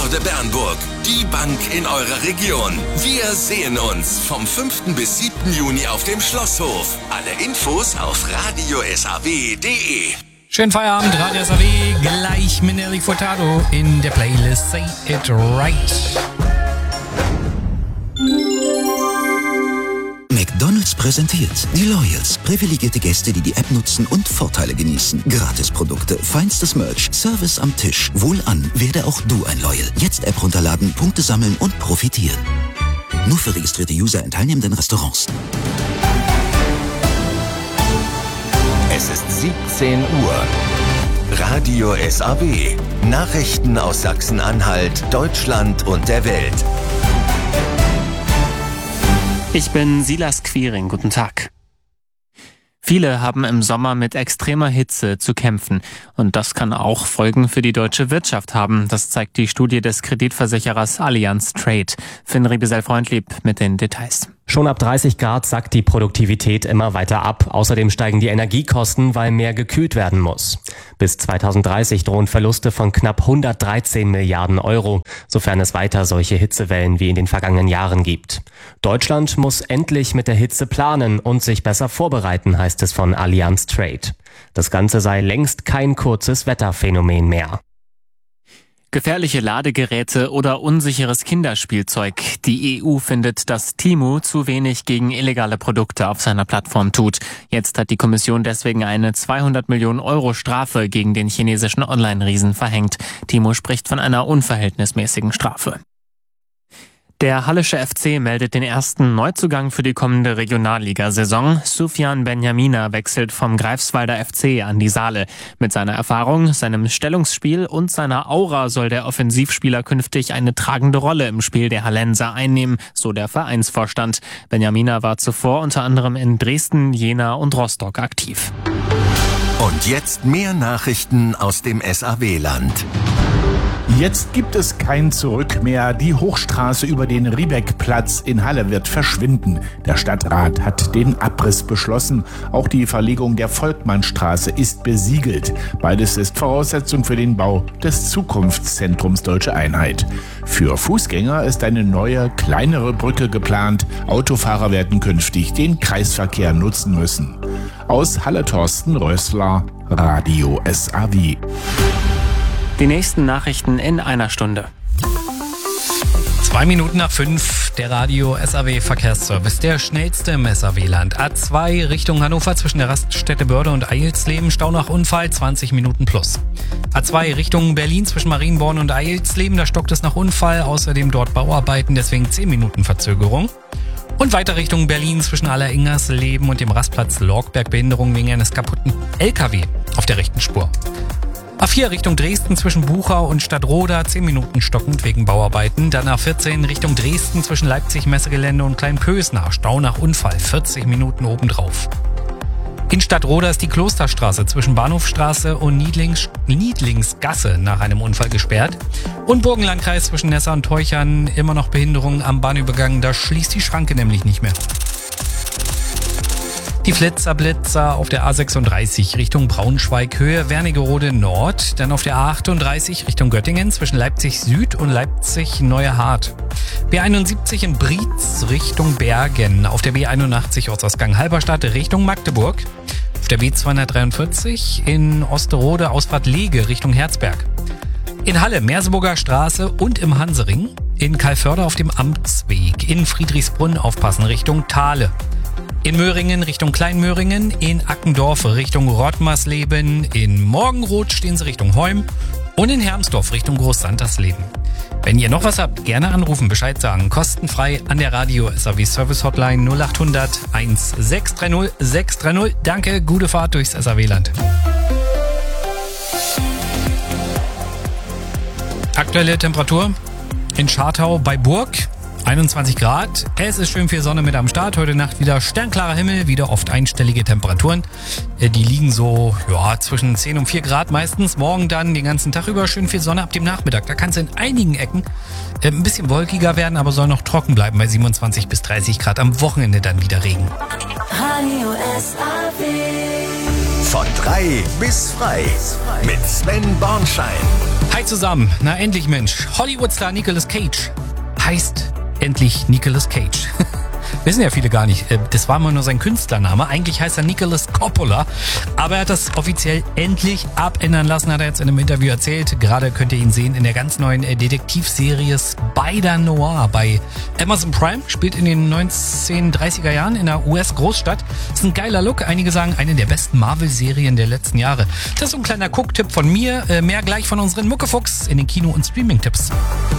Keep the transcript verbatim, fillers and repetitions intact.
Börde Bernburg. Die Bank in eurer Region. Wir sehen uns vom fünften bis siebten Juni auf dem Schlosshof. Alle Infos auf radio s a w punkt d e. Schönen Feierabend, Radio S A W, gleich mit Nelly Furtado in der Playlist Say It Right. McDonald's präsentiert die Loyals. Privilegierte Gäste, die die App nutzen und Vorteile genießen. Gratisprodukte, feinstes Merch, Service am Tisch. Wohlan, werde auch du ein Loyal. Jetzt App runterladen, Punkte sammeln und profitieren. Nur für registrierte User in teilnehmenden Restaurants. Es ist siebzehn Uhr. Radio S A W. Nachrichten aus Sachsen-Anhalt, Deutschland und der Welt. Ich bin Silas Quiring. Guten Tag. Viele haben im Sommer mit extremer Hitze zu kämpfen. Und das kann auch Folgen für die deutsche Wirtschaft haben. Das zeigt die Studie des Kreditversicherers Allianz Trade. Finn Riebesell-Freundlieb mit den Details. Schon ab dreißig Grad sackt die Produktivität immer weiter ab. Außerdem steigen die Energiekosten, weil mehr gekühlt werden muss. Bis zweitausenddreißig drohen Verluste von knapp hundertdreizehn Milliarden Euro, sofern es weiter solche Hitzewellen wie in den vergangenen Jahren gibt. Deutschland muss endlich mit der Hitze planen und sich besser vorbereiten, heißt es von Allianz Trade. Das Ganze sei längst kein kurzes Wetterphänomen mehr. Gefährliche Ladegeräte oder unsicheres Kinderspielzeug. Die E U findet, dass Temu zu wenig gegen illegale Produkte auf seiner Plattform tut. Jetzt hat die Kommission deswegen eine zweihundert Millionen Euro Strafe gegen den chinesischen Online-Riesen verhängt. Temu spricht von einer unverhältnismäßigen Strafe. Der Hallische F C meldet den ersten Neuzugang für die kommende Regionalliga-Saison. Sufjan Benjamina wechselt vom Greifswalder F C an die Saale. Mit seiner Erfahrung, seinem Stellungsspiel und seiner Aura soll der Offensivspieler künftig eine tragende Rolle im Spiel der Hallenser einnehmen, so der Vereinsvorstand. Benjamina war zuvor unter anderem in Dresden, Jena und Rostock aktiv. Und jetzt mehr Nachrichten aus dem S A W-Land. Jetzt gibt es kein Zurück mehr. Die Hochstraße über den Riebeck-Platz in Halle wird verschwinden. Der Stadtrat hat den Abriss beschlossen. Auch die Verlegung der Volkmannstraße ist besiegelt. Beides ist Voraussetzung für den Bau des Zukunftszentrums Deutsche Einheit. Für Fußgänger ist eine neue, kleinere Brücke geplant. Autofahrer werden künftig den Kreisverkehr nutzen müssen. Aus Halle Thorsten Rössler, Radio S A W. Die nächsten Nachrichten in einer Stunde. Zwei Minuten nach fünf, der Radio S A W Verkehrsservice, der schnellste im S A W-Land. A zwei Richtung Hannover zwischen der Raststätte Börde und Eilsleben, Stau nach Unfall, zwanzig Minuten plus. A zwei Richtung Berlin zwischen Marienborn und Eilsleben, da stockt es nach Unfall, außerdem dort Bauarbeiten, deswegen zehn Minuten Verzögerung. Und weiter Richtung Berlin zwischen Alleringersleben und dem Rastplatz Lorgberg, Behinderung wegen eines kaputten L K W auf der rechten Spur. A vier Richtung Dresden zwischen Buchau und Stadtroda, zehn Minuten stockend wegen Bauarbeiten. Dann A vierzehn Richtung Dresden zwischen Leipzig Messegelände und Kleinpösnar, Stau nach Unfall, vierzig Minuten obendrauf. In Stadtroda ist die Klosterstraße zwischen Bahnhofstraße und Niedlings, Niedlingsgasse nach einem Unfall gesperrt. Und Burgenlandkreis zwischen Nessa und Teuchern, immer noch Behinderungen am Bahnübergang, da schließt die Schranke nämlich nicht mehr. Die Flitzer-Blitzer auf der A sechsunddreißig Richtung Braunschweig, Höhe Wernigerode Nord. Dann auf der A achtunddreißig Richtung Göttingen zwischen Leipzig Süd und Leipzig Neue Hart. B einundsiebzig in Brietz Richtung Bergen. Auf der B einundachtzig Ortsausgang Halberstadt Richtung Magdeburg. Auf der B zweihundertdreiundvierzig in Osterode Ausfahrt Lege Richtung Herzberg. In Halle Merseburger Straße und im Hansering. In Calvörde auf dem Amtsweg. In Friedrichsbrunn aufpassen Richtung Thale. In Möhringen Richtung Kleinmöhringen, in Ackendorf Richtung Rottmarsleben, in Morgenroth stehen sie Richtung Heum und in Hermsdorf Richtung Großsantersleben. Wenn ihr noch was habt, gerne anrufen, Bescheid sagen. Kostenfrei an der Radio S A W Service Hotline null achthundert sechshundertsechzig sechshundertdreißig. Danke, gute Fahrt durchs S A W-Land. Aktuelle Temperatur in Schartau bei Burg. einundzwanzig Grad. Es ist schön viel Sonne mit am Start. Heute Nacht wieder sternklarer Himmel, wieder oft einstellige Temperaturen. Die liegen so ja, zwischen zehn und vier Grad meistens. Morgen dann den ganzen Tag über schön viel Sonne ab dem Nachmittag. Da kann es in einigen Ecken ein bisschen wolkiger werden, aber soll noch trocken bleiben bei siebenundzwanzig bis dreißig Grad. Am Wochenende dann wieder Regen. Radio S A W. Von drei bis frei mit Sven Bornschein. Hi zusammen. Na endlich, Mensch. Hollywood-Star Nicolas Cage heißt endlich Nicolas Cage. Wissen ja viele gar nicht. Das war immer nur sein Künstlername. Eigentlich heißt er Nicolas Coppola. Aber er hat das offiziell endlich abändern lassen, hat er jetzt in einem Interview erzählt. Gerade könnt ihr ihn sehen in der ganz neuen Detektivserie Spider-Noir bei Amazon Prime. Spielt in den neunzehnhundertdreißiger Jahren in einer U S-Großstadt. Ist ein geiler Look. Einige sagen, eine der besten Marvel-Serien der letzten Jahre. Das ist so ein kleiner Gucktipp von mir. Mehr gleich von unseren Muckefuchs in den Kino- und Streaming-Tipps.